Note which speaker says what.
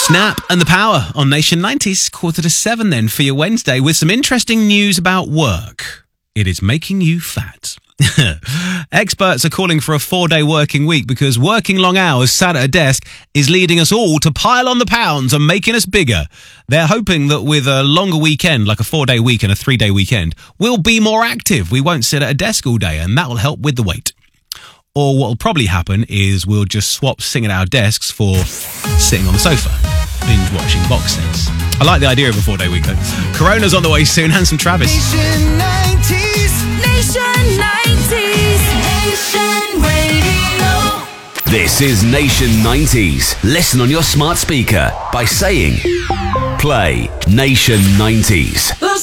Speaker 1: Snap and The Power on Nation 90s, 6:45 then for your Wednesday with some interesting news about work. It is making you fat. Experts are calling for a 4-day working week because working long hours sat at a desk is leading us all to pile on the pounds and making us bigger. They're hoping that with a longer weekend, like a 4-day week and a 3-day weekend, we'll be more active. We won't sit at a desk all day and that will help with the weight. Or what will probably happen is we'll just swap sitting at our desks for sitting on the sofa, binge watching box sets. I like the idea of a 4-day week though. Corona's on the way soon, and some Travis.
Speaker 2: Nation 90s. Nation 90s. Nation Radio.
Speaker 3: This is Nation 90s. Listen on your smart speaker by saying, play Nation 90s.